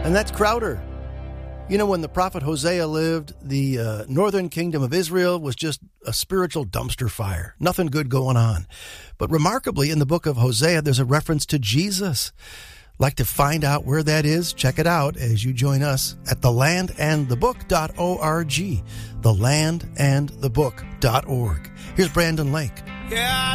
And that's Crowder. You know, when the prophet Hosea lived, the northern kingdom of Israel was just a spiritual dumpster fire. Nothing good going on. But remarkably, in the book of Hosea, there's a reference to Jesus. Like to find out where that is? Check it out as you join us at thelandandthebook.org. Thelandandthebook.org. Here's Brandon Lake. Yeah.